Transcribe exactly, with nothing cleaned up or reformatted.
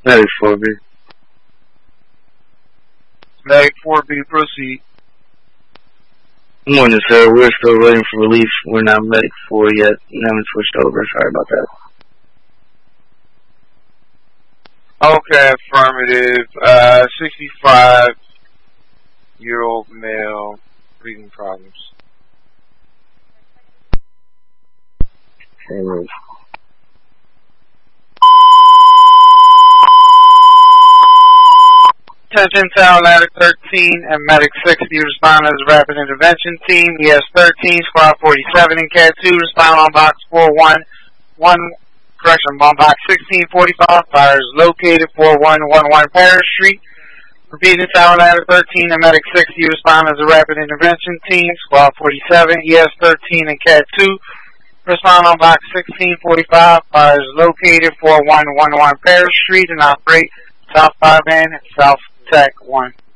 Medic four B. Medic four B, proceed. Morning, sir. We're still waiting for relief. We're not Medic four yet. We haven't switched over. Sorry about that. Okay, affirmative. Uh, sixty-five year old male, breathing problems. Anyways. Attention, Tower Ladder thirteen and Medic sixty respond as a rapid intervention team. E S thirteen, Squad forty-seven and C A D two respond on box four one one, correction, on box sixteen forty-five, fires located four one one one Paris Street. Repeating, Tower Ladder thirteen and Medic sixty respond as a rapid intervention team. Squad forty-seven, E S thirteen and C A D two respond on box sixteen forty-five, fires located four one one one Paris Street and operate South five and South Tech one.